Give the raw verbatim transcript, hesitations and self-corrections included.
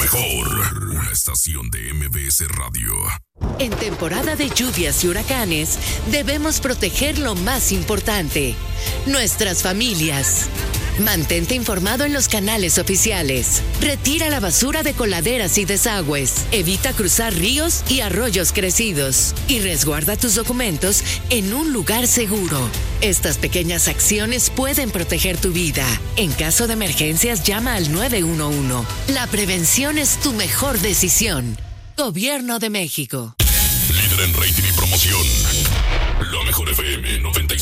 mejor, una estación de M B S Radio. En temporada de lluvias y huracanes, debemos proteger lo más importante, nuestras familias. Mantente informado en los canales oficiales. Retira la basura de coladeras y desagües. Evita cruzar ríos y arroyos crecidos. Y resguarda tus documentos en un lugar seguro. Estas pequeñas acciones pueden proteger tu vida. En caso de emergencias, llama al nueve uno uno. La prevención es tu mejor decisión. Gobierno de México. Líder en rating y promoción. La mejor F M noventa y